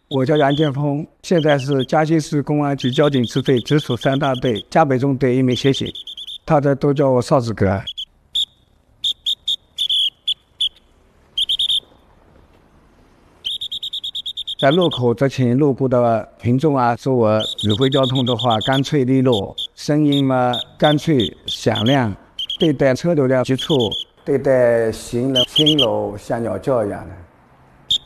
我叫杨建峰，现在是嘉兴市公安局交警支队直属3大队嘉北中队一名协警，大家都叫我邵子哥。在路口则请路过的群众说我指挥交通的话干脆利落，声音嘛干脆响亮，对待车流量急促，对待行人轻柔像鸟叫一样的。